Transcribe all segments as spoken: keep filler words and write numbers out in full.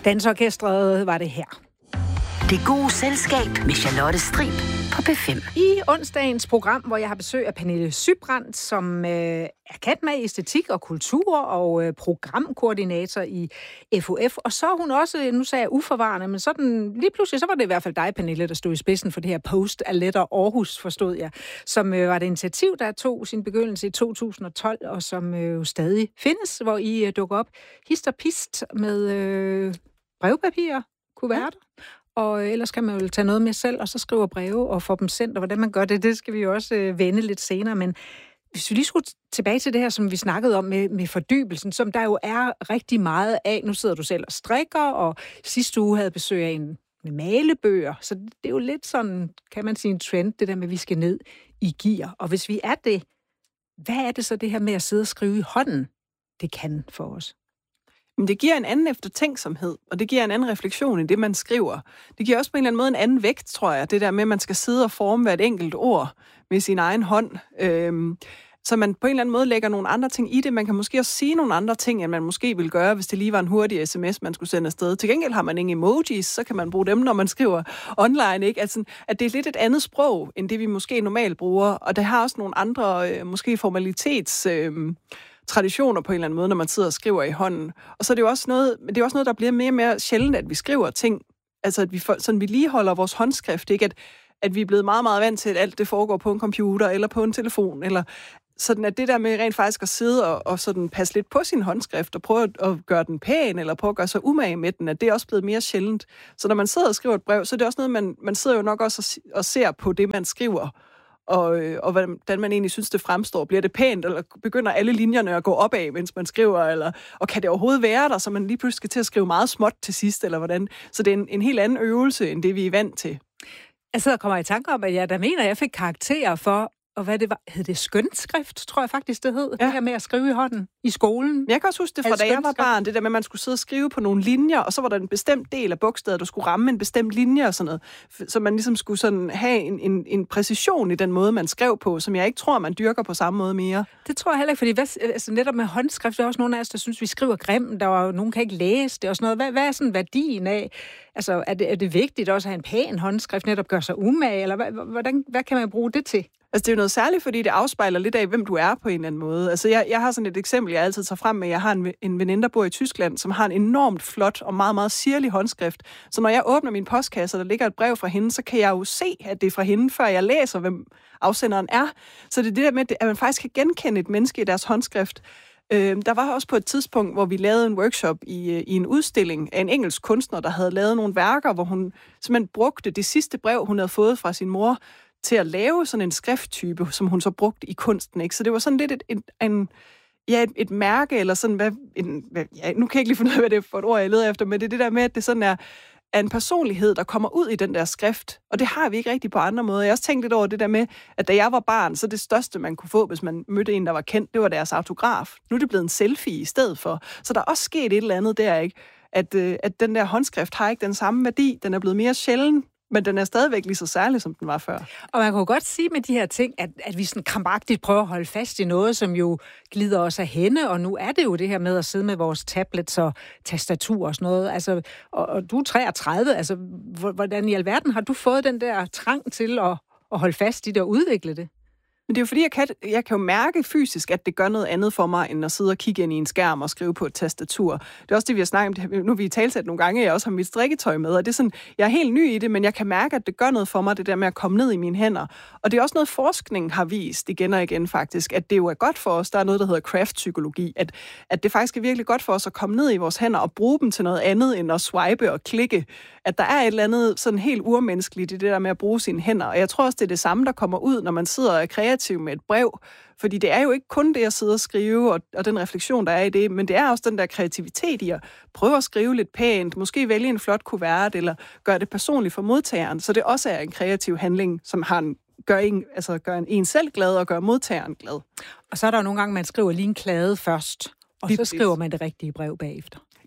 Dansorkestret var det her. Det gode selskab med Charlotte Strib på P fem. I onsdagens program, hvor jeg har besøg af Pernille Sybrandt, som øh, er kendt med æstetik og kultur og øh, programkoordinator i F O F. Og så er hun også, nu sagde jeg uforvarende, men sådan lige pludselig, så var det i hvert fald dig, Pernille, der stod i spidsen for det her Post a Letter Aarhus, forstod jeg, som øh, var et initiativ, der tog sin begyndelse i to tusind og tolv, og som øh, jo stadig findes, hvor I øh, dukker op hist og pist med øh, brevpapir, kuverter. Og ellers kan man jo tage noget med selv, og så skrive breve og få dem sendt, og hvordan man gør det, det skal vi jo også øh, vende lidt senere. Men hvis vi lige skulle tilbage til det her, som vi snakkede om med, med fordybelsen, som der jo er rigtig meget af. Nu sidder du selv og strikker, og sidste uge havde besøg af en med malebøger. Så det er jo lidt sådan, kan man sige, en trend, det der med, at vi skal ned i gear. Og hvis vi er det, hvad er det så det her med at sidde og skrive i hånden, det kan for os? Men det giver en anden eftertænksomhed, og det giver en anden refleksion i det, man skriver. Det giver også på en eller anden måde en anden vægt, tror jeg, det der med, at man skal sidde og forme hvert enkelt ord med sin egen hånd. Øhm, så man på en eller anden måde lægger nogle andre ting i det. Man kan måske også sige nogle andre ting, end man måske ville gøre, hvis det lige var en hurtig sms, man skulle sende afsted. Til gengæld har man ingen emojis, så kan man bruge dem, når man skriver online, ikke? Altså, at det er lidt et andet sprog, end det vi måske normalt bruger, og det har også nogle andre, øh, måske formalitets... Øh, traditioner på en eller anden måde, når man sidder og skriver i hånden. Og så er det jo også noget, det er også noget, der bliver mere og mere sjældent, at vi skriver ting. Altså, at vi, sådan, vi lige holder vores håndskrift, ikke? At, at vi er blevet meget, meget vant til, at alt det foregår på en computer, eller på en telefon, eller sådan, at det der med rent faktisk at sidde og, og sådan passe lidt på sin håndskrift, og prøve at, at gøre den pæn, eller prøve at gøre sig umage med den, at det er også blevet mere sjældent. Så når man sidder og skriver et brev, så er det også noget, man, man sidder jo nok også og, og ser på det, man skriver, og, og hvordan man egentlig synes, det fremstår. Bliver det pænt, eller begynder alle linjerne at gå opad, mens man skriver, eller, og kan det overhovedet være der, så man lige pludselig skal til at skrive meget småt til sidst, eller hvordan? Så det er en, en helt anden øvelse, end det vi er vant til. Jeg sidder og kommer i tanke om, at jeg der mener, at jeg fik karakterer for, og hvad det var, hed det skønskrift, tror jeg faktisk, det hed, ja. Det her med at skrive i hånden i skolen. Jeg kan også huske det fra, da jeg var barn, det der med, at man skulle sidde og skrive på nogle linjer, og så var der en bestemt del af bogstavet, der skulle ramme en bestemt linje og sådan noget, så man ligesom skulle sådan have en, en, en præcision i den måde, man skrev på, som jeg ikke tror, man dyrker på samme måde mere. Det tror jeg heller ikke, fordi hvad, altså netop med håndskrift, der er også nogle af os, der synes, vi skriver grimt, der var nogen kan ikke læse det og sådan noget. Hvad, hvad er sådan værdien af? Altså, er det, er det vigtigt også at have en pæn håndskrift, netop gør sig umage, eller hvad, hvordan, hvad kan man bruge det til? Altså, det er jo noget særligt, fordi det afspejler lidt af, hvem du er på en eller anden måde. Altså, jeg, jeg har sådan et eksempel, jeg altid tager frem med. Jeg har en, en veninde, der bor i Tyskland, som har en enormt flot og meget, meget sirlig håndskrift. Så når jeg åbner min postkasse, og der ligger et brev fra hende, så kan jeg jo se, at det er fra hende, før jeg læser, hvem afsenderen er. Så det er det der med, at man faktisk kan genkende et menneske i deres håndskrift. Øh, der var også på et tidspunkt, hvor vi lavede en workshop i, i en udstilling af en engelsk kunstner, der havde lavet nogle værker, hvor hun simpelthen brugte det sidste brev, hun havde fået fra sin mor, til at lave sådan en skrifttype, som hun så brugte i kunsten, ikke? Så det var sådan lidt et, et, en, ja, et, et mærke, eller sådan, hvad, en, hvad, ja, nu kan jeg ikke lige finde ud af, hvad det er for et ord, jeg leder efter, men det er det der med, at det sådan er, er en personlighed, der kommer ud i den der skrift, og det har vi ikke rigtig på andre måder. Jeg har også tænkt lidt over det der med, at da jeg var barn, så det største, man kunne få, hvis man mødte en, der var kendt, det var deres autograf. Nu er det blevet en selfie i stedet for. Så der er også sket et eller andet der, ikke? At, øh, at den der håndskrift har ikke den samme værdi, den er blevet mere sjælden, men den er stadigvæk lige så særlig, som den var før. Og man kan jo godt sige med de her ting, at, at vi sådan krampagtigt prøver at holde fast i noget, som jo glider os af hende, og nu er det jo det her med at sidde med vores tablets og tastatur og sådan noget. Altså, og, og du er treogtredive, altså hvordan i alverden har du fået den der trang til at, at holde fast i det og udvikle det? Men det er jo fordi, jeg kan, jeg kan jo mærke fysisk, at det gør noget andet for mig, end at sidde og kigge ind i en skærm og skrive på et tastatur. Det er også det, vi har snakket om. Nu har vi talsat nogle gange, jeg også har mit strikketøj med, og det er sådan, jeg er helt ny i det, men jeg kan mærke, at det gør noget for mig, det der med at komme ned i mine hænder. Og det er også noget, forskning har vist igen og igen faktisk, at det jo er godt for os. Der er noget, der hedder craft-psykologi, at, at det faktisk er virkelig godt for os at komme ned i vores hænder og bruge dem til noget andet, end at swipe og klikke. At der er et eller andet sådan helt urmenneskeligt i det der med at bruge sine hænder. Og jeg tror også, det er det samme, der kommer ud, når man sidder og er kreativ med et brev. Fordi det er jo ikke kun det at sidde og skrive, og, og den refleksion, der er i det, men det er også den der kreativitet i at prøve at skrive lidt pænt, måske vælge en flot kuvert, eller gøre det personligt for modtageren. Så det også er en kreativ handling, som har en, gør, en, altså gør en, en selv glad og gør modtageren glad. Og så er der jo nogle gange, man skriver lige en klade først, og lige så skriver man det rigtige brev bagefter.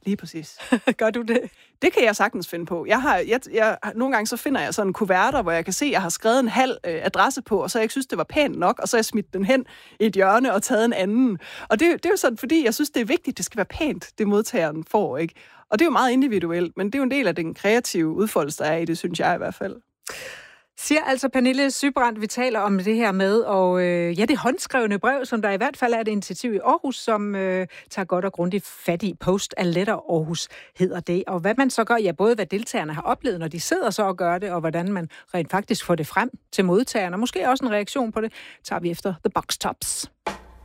Lige præcis. Gør du det? Det kan jeg sagtens finde på. Jeg har, jeg, jeg, nogle gange så finder jeg sådan kuverter, hvor jeg kan se, at jeg har skrevet en halv øh, adresse på, og så jeg ikke synes, det var pænt nok, og så har jeg smidt den hen i et hjørne og taget en anden. Og det, det er jo sådan, fordi jeg synes, det er vigtigt, det skal være pænt, det modtageren får, ikke? Og det er jo meget individuelt, men det er jo en del af den kreative udfoldelse, der er i det, synes jeg i hvert fald. Siger altså Pernille Sybrandt, vi taler om det her med, og øh, ja, det håndskrevne brev, som der i hvert fald er et initiativ i Aarhus, som øh, tager godt og grundigt fat i. Post a Letter Aarhus hedder det. Og hvad man så gør, ja, både hvad deltagerne har oplevet, når de sidder så og gør det, og hvordan man rent faktisk får det frem til modtagerne, og måske også en reaktion på det, tager vi efter The Box Tops.